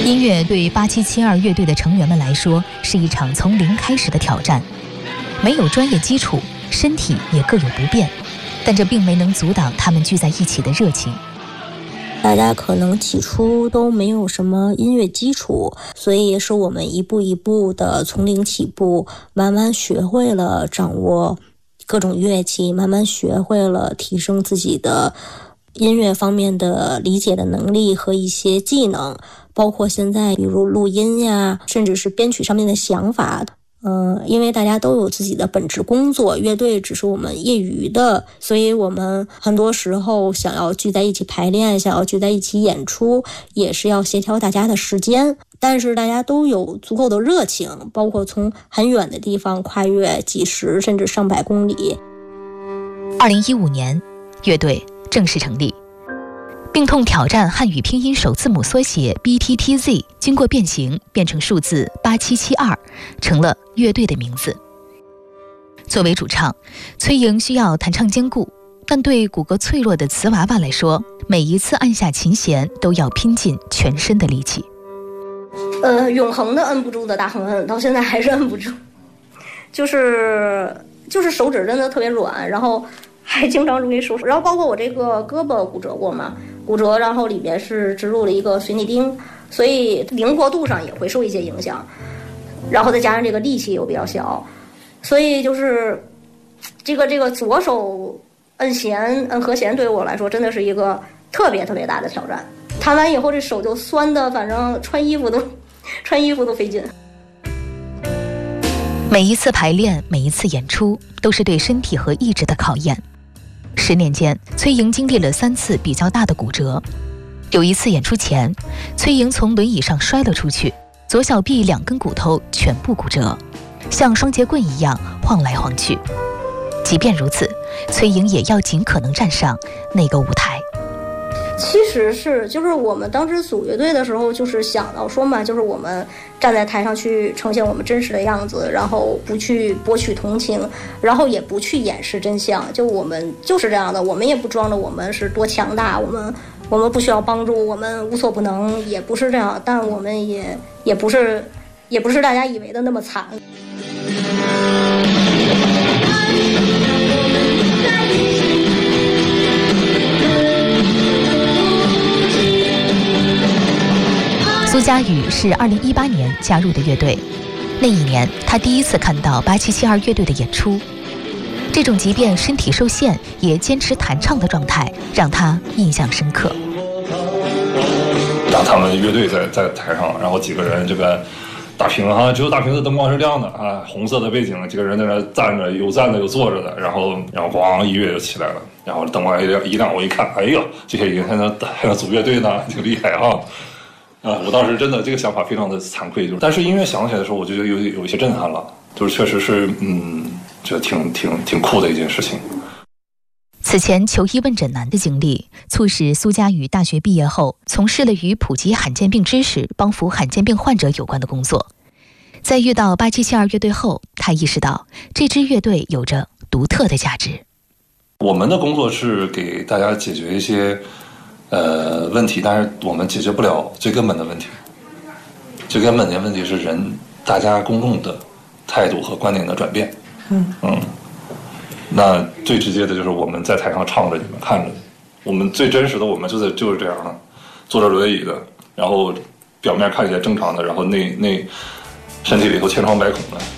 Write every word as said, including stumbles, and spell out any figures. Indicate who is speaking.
Speaker 1: 音乐对八七七二乐队的成员们来说是一场从零开始的挑战，没有专业基础，身体也各有不便，但这并没能阻挡他们聚在一起的热情。
Speaker 2: 大家可能起初都没有什么音乐基础，所以也是我们一步一步的从零起步，慢慢学会了掌握各种乐器，慢慢学会了提升自己的音乐方面的理解的能力和一些技能，包括现在比如录音呀，甚至是编曲上面的想法。嗯，因为大家都有自己的本职工作，乐队只是我们业余的，所以我们很多时候想要聚在一起排练，想要聚在一起演出，也是要协调大家的时间。但是大家都有足够的热情，包括从很远的地方跨越几十甚至上百公里。
Speaker 1: 二零一五年，乐队正式成立。病痛挑战汉语拼音首字母缩写 B T T Z 经过变形变成数字八七七二，成了乐队的名字。作为主唱，崔莹需要弹唱兼顾，但对骨骼脆弱的瓷娃娃来说，每一次按下琴弦都要拼尽全身的力气。
Speaker 3: 呃，永恒的摁不住的大横摁，到现在还是摁不住，就是就是手指真的特别软，然后还经常容易受伤。然后包括我这个胳膊骨折过嘛，骨折，然后里面是植入了一个水泥钉，所以灵活度上也会受一些影响。然后再加上这个力气又比较小，所以就是这个这个左手摁弦摁和弦对于我来说真的是一个特别特别大的挑战。弹完以后这手就酸的，反正穿衣服都穿衣服都费劲。
Speaker 1: 每一次排练，每一次演出，都是对身体和意志的考验。十年间，崔莹经历了三次比较大的骨折。有一次演出前，崔莹从轮椅上摔了出去，左小臂两根骨头全部骨折，像双节棍一样晃来晃去。即便如此，崔莹也要尽可能站上那个舞台。
Speaker 3: 其实是就是我们当时组乐队的时候，就是想到说嘛，就是我们站在台上去呈现我们真实的样子，然后不去博取同情，然后也不去掩饰真相，就我们就是这样的，我们也不装着我们是多强大，我们我们不需要帮助，我们无所不能，也不是这样，但我们也也不是也不是大家以为的那么惨。
Speaker 1: 苏嘉宇是二零一八年加入的乐队，那一年他第一次看到八七七二乐队的演出，这种即便身体受限也坚持弹唱的状态让他印象深刻。
Speaker 4: 当他们乐队在在台上，然后几个人这个大屏啊，只有大屏的灯光是亮的啊，红色的背景，几个人在那站着，有站着有坐着的，然后然后咣音乐就起来了，然后灯光一亮一亮，我一看，哎呦，这些人还能还能组乐队呢，挺厉害哈。啊，我当时真的这个想法非常的惭愧，就是但是音乐响起来的时候，我就觉得有有一些震撼了，就是确实是嗯，觉得挺挺挺酷的一件事情。
Speaker 1: 此前求医问诊难的经历，促使苏嘉宇大学毕业后从事了与普及罕见病知识、帮扶罕见病患者有关的工作。在遇到八七七二乐队后，他意识到这支乐队有着独特的价值。
Speaker 4: 我们的工作是给大家解决一些呃问题，但是我们解决不了最根本的问题。最根本的问题是人大家公众的态度和观点的转变。嗯嗯。那最直接的就是我们在台上唱着，你们看着，我们最真实的我们就是就是这样的，坐着轮椅的，然后表面看起来正常的，然后内内身体里头千疮百孔的。